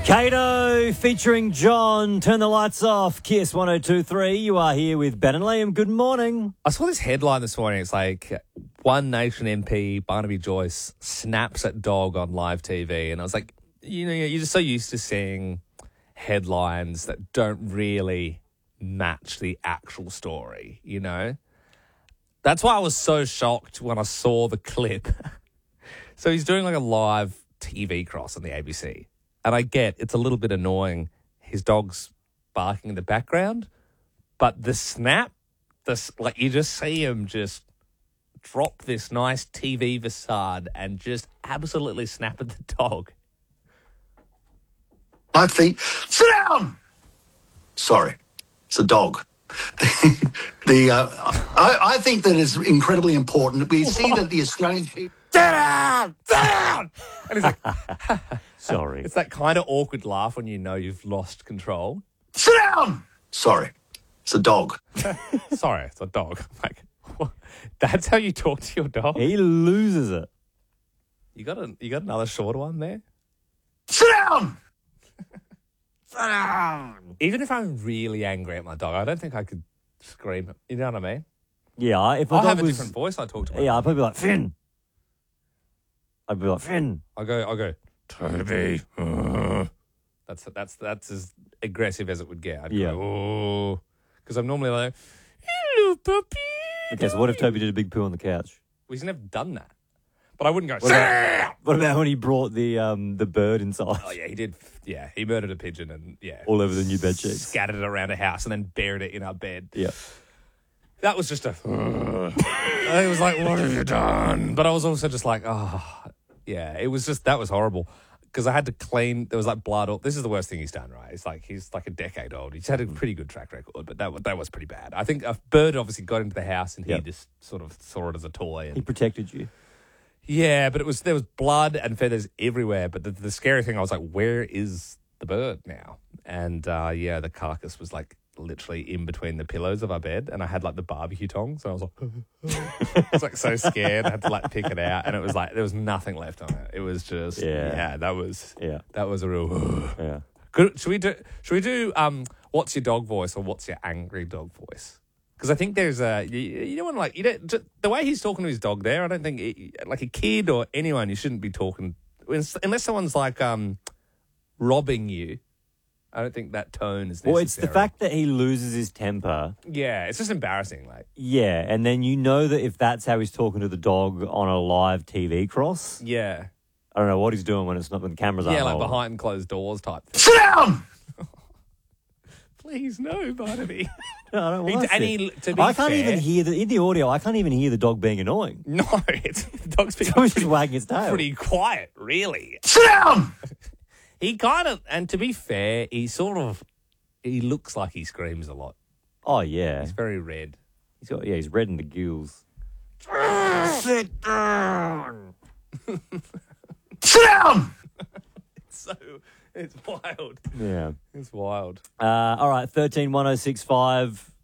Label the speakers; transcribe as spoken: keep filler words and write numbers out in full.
Speaker 1: Kato featuring John. Turn the lights off. Kiss one oh two point three. You are here with Ben and Liam. Good morning.
Speaker 2: I saw this headline this morning. It's like One Nation M P Barnaby Joyce snaps at dog on live T V. And I was like, you know, you're just so used to seeing headlines that don't really match the actual story, you know? That's why I was so shocked when I saw the clip. So he's doing like a live T V cross on the A B C. And I get it's a little bit annoying. His dog's barking in the background. But the snap, this like you just see him just drop this nice T V facade and just absolutely snap at the dog.
Speaker 3: I think, sit down! Sorry, it's a dog. the uh, I, I think that is incredibly important. We see that the Australian people...
Speaker 2: Sit down! Sit down! And he's like...
Speaker 1: Sorry.
Speaker 2: It's that kind of awkward laugh when you know you've lost control.
Speaker 3: Sit down! Sorry, it's a dog.
Speaker 2: Sorry, it's a dog. Like, what? That's how you talk to your dog?
Speaker 1: He loses it.
Speaker 2: You got a, you got another short one there?
Speaker 3: Sit down!
Speaker 1: Sit down!
Speaker 2: Even if I'm really angry at my dog, I don't think I could scream. You know what I mean?
Speaker 1: Yeah, if my
Speaker 2: I
Speaker 1: dog
Speaker 2: have a
Speaker 1: was,
Speaker 2: different voice I talk to my
Speaker 1: Yeah,
Speaker 2: dog.
Speaker 1: I'd probably be like, Finn. I'd be like, Finn.
Speaker 2: I go, I go, Toby. Uh. That's that's that's as aggressive as it would get. I'd
Speaker 1: Yeah.
Speaker 2: go, oh, because I'm normally like, hello, puppy.
Speaker 1: Okay, so what if Toby did a big poo on the couch?
Speaker 2: Well, he's never done that. But I wouldn't go.
Speaker 1: What about, what about when he brought the um the bird inside?
Speaker 2: Oh yeah, he did. Yeah, he murdered a pigeon and yeah,
Speaker 1: All over the new bed sheets.
Speaker 2: scattered it around a house and then buried it in our bed.
Speaker 1: Yeah.
Speaker 2: That was just a. I was like, what have you done? But I was also just like, oh, yeah. It was just that was horrible because I had to clean. There was like blood. All, this is the worst thing he's done, right? It's like he's like a decade old. He's had a pretty good track record, but that that was pretty bad. I think a bird obviously got into the house and he
Speaker 1: Yep.
Speaker 2: just sort of saw it as a toy. And,
Speaker 1: He protected you.
Speaker 2: yeah, but it was there was blood and feathers everywhere. But the, the scary thing, I was like, where is the bird now? And uh, yeah, the carcass was like literally in between the pillows of our bed, and I had like the barbecue tongs, and I was like, I was like so scared. I had to like pick it out, and it was like there was nothing left on it. It was just
Speaker 1: Yeah.
Speaker 2: yeah, that was
Speaker 1: Yeah.
Speaker 2: that was a real.
Speaker 1: Yeah.
Speaker 2: Good. Should we do? Should we do? Um, what's your dog voice or what's your angry dog voice? Because I think there's a you, you don't want to like you don't just, the way he's talking to his dog there. I don't think it, like a kid or anyone you shouldn't be talking unless someone's like um robbing you. I don't think that tone is necessary.
Speaker 1: Well, it's the fact that he loses his temper.
Speaker 2: Yeah, it's just embarrassing. Like,
Speaker 1: Yeah, and then you know that if that's how he's talking to the dog on a live T V cross,
Speaker 2: yeah,
Speaker 1: I don't know what he's doing when it's not when the cameras aren't
Speaker 2: yeah, like
Speaker 1: rolling.
Speaker 2: behind closed doors type thing.
Speaker 3: Sit down!
Speaker 2: Please, no, Barnaby.
Speaker 1: No, I don't
Speaker 2: He-
Speaker 1: want
Speaker 2: and
Speaker 1: to.
Speaker 2: he- to be
Speaker 1: I can't
Speaker 2: fair-
Speaker 1: even hear the in the audio. I can't even hear the dog being annoying.
Speaker 2: No, it's the dog's been
Speaker 1: So he's just wagging its tail.
Speaker 2: pretty quiet, really.
Speaker 3: Sit down!
Speaker 2: He kind of, and to be fair, he sort of, he looks like he screams a lot.
Speaker 1: Oh yeah,
Speaker 2: He's very red.
Speaker 1: he's got yeah. He's red in the gills. Sit down.
Speaker 3: Sit down!
Speaker 2: So it's wild.
Speaker 1: Yeah.
Speaker 2: It's wild.
Speaker 1: Uh, all right. Thirteen one zero six five.